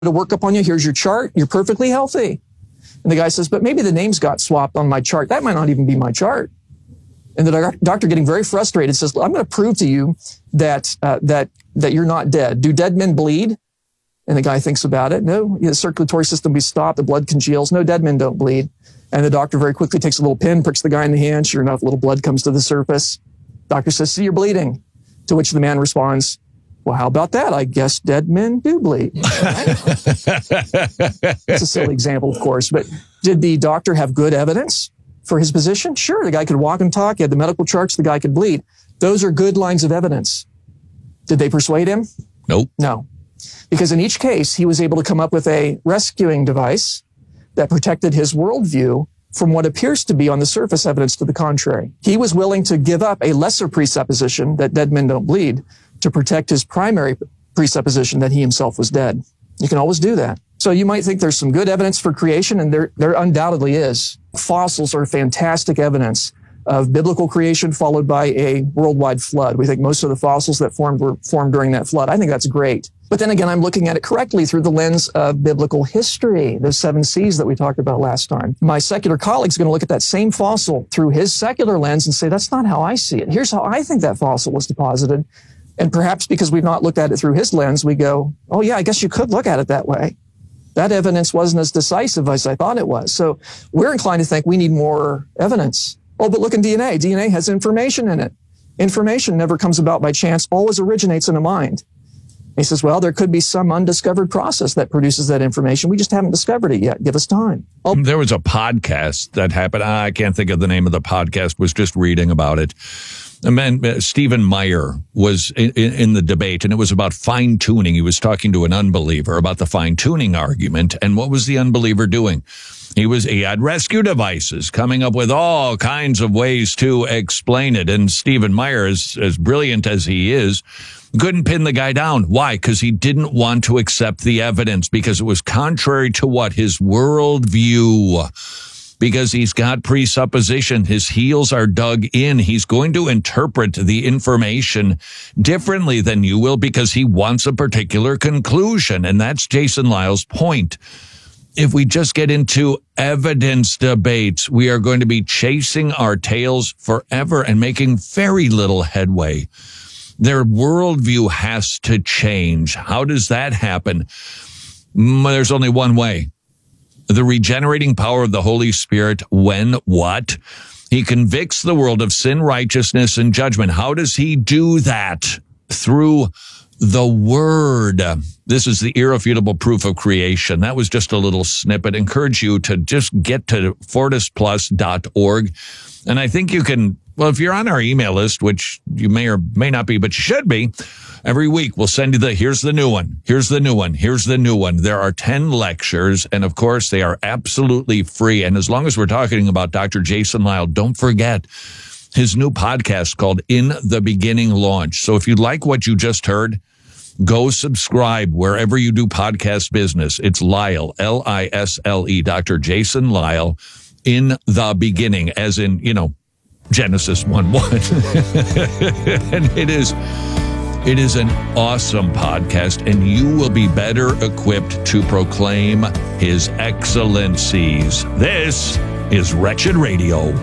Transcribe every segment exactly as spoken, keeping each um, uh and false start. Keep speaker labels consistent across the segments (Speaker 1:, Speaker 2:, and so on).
Speaker 1: to work up on you. Here's your chart. You're perfectly healthy. And the guy says, but maybe the names got swapped on my chart. That might not even be my chart. And the doc- doctor, getting very frustrated, says, I'm going to prove to you that uh, that that you're not dead. Do dead men bleed? And the guy thinks about it. No, the circulatory system be stopped. The blood congeals. No, dead men don't bleed. And the doctor very quickly takes a little pin, pricks the guy in the hand. Sure enough, a little blood comes to the surface. Doctor says, see, you're bleeding. To which the man responds, well, how about that? I guess dead men do bleed. It's a silly example, of course, but did the doctor have good evidence for his position? Sure, the guy could walk and talk. He had the medical charts. The guy could bleed. Those are good lines of evidence. Did they persuade him?
Speaker 2: Nope.
Speaker 1: No. Because in each case, he was able to come up with a rescuing device that protected his worldview from what appears to be on the surface evidence to the contrary. He was willing to give up a lesser presupposition that dead men don't bleed to protect his primary presupposition that he himself was dead. You can always do that. So you might think there's some good evidence for creation, and there, there undoubtedly is. Fossils are fantastic evidence of biblical creation followed by a worldwide flood. We think most of the fossils that formed were formed during that flood. I think that's great. But then again, I'm looking at it correctly through the lens of biblical history, the seven C's that we talked about last time. My secular colleague's going to look at that same fossil through his secular lens and say, that's not how I see it. Here's how I think that fossil was deposited. And perhaps because we've not looked at it through his lens, we go, oh yeah, I guess you could look at it that way. That evidence wasn't as decisive as I thought it was. So we're inclined to think we need more evidence. Oh, but look in D N A. D N A has information in it. Information never comes about by chance, always originates in a mind. He says, well, there could be some undiscovered process that produces that information. We just haven't discovered it yet. Give us time.
Speaker 2: Oh. There was a podcast that happened. I can't think of the name of the podcast. Was just reading about it. A man, Stephen Meyer, was in, in the debate, and it was about fine-tuning. He was talking to an unbeliever about the fine-tuning argument, and what was the unbeliever doing? He was he had rescue devices, coming up with all kinds of ways to explain it. And Stephen Meyer, as, as brilliant as he is, couldn't pin the guy down. Why? Because he didn't want to accept the evidence, because it was contrary to what? His worldview. Because he's got presupposition. His heels are dug in. He's going to interpret the information differently than you will because he wants a particular conclusion. And that's Jason Lisle's point. If we just get into evidence debates, we are going to be chasing our tails forever and making very little headway. Their worldview has to change. How does that happen? There's only one way. The regenerating power of the Holy Spirit, when what? He convicts the world of sin, righteousness, and judgment. How does he do that? Through the Word. This is the irrefutable proof of creation. That was just a little snippet. I encourage you to just get to fortis plus dot org. And I think you can, well, if you're on our email list, which you may or may not be, but you should be, every week we'll send you the, here's the new one, here's the new one, here's the new one. There are ten lectures, and of course they are absolutely free. And as long as we're talking about Doctor Jason Lisle, don't forget his new podcast called In the Beginning Launch. So if you like what you just heard, go subscribe wherever you do podcast business. It's Lisle, L I S L E, Doctor Jason Lisle, In the Beginning, as in, you know, Genesis one one. And it is, it is an awesome podcast, and you will be better equipped to proclaim his excellencies. This is Wretched Radio.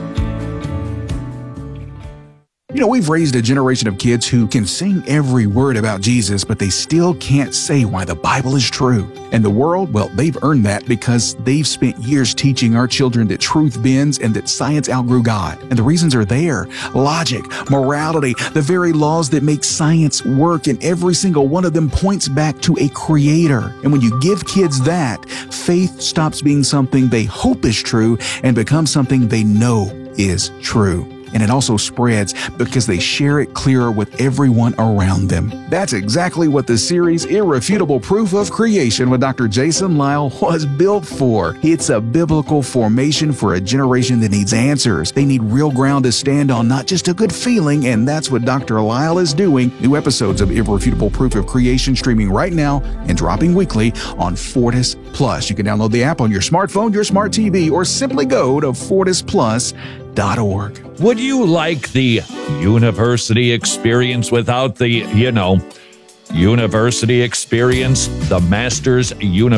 Speaker 3: You know, we've raised a generation of kids who can sing every word about Jesus, but they still can't say why the Bible is true. And the world, well, they've earned that because they've spent years teaching our children that truth bends and that science outgrew God. And the reasons are there. Logic, morality, the very laws that make science work, and every single one of them points back to a creator. And when you give kids that, faith stops being something they hope is true and becomes something they know is true. And it also spreads because they share it clearer with everyone around them. That's exactly what the series Irrefutable Proof of Creation with Doctor Jason Lisle was built for. It's a biblical formation for a generation that needs answers. They need real ground to stand on, not just a good feeling, and that's what Doctor Lisle is doing. New episodes of Irrefutable Proof of Creation streaming right now and dropping weekly on Fortis Plus. You can download the app on your smartphone, your smart T V, or simply go to fortis plus dot org.
Speaker 2: Would you like the university experience without the, you know, University experience, the Masters University.